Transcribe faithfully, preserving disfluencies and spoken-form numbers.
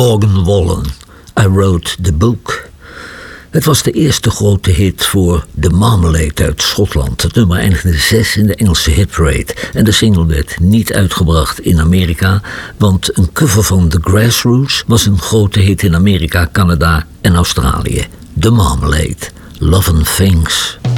Morgan Wallen, I Wrote the Book. Het was de eerste grote hit voor The Marmalade uit Schotland. Het nummer eindigde zes in de Engelse hitparade. En de single werd niet uitgebracht in Amerika, want een cover van The Grassroots was een grote hit in Amerika, Canada en Australië. The Marmalade, Lovin' Things.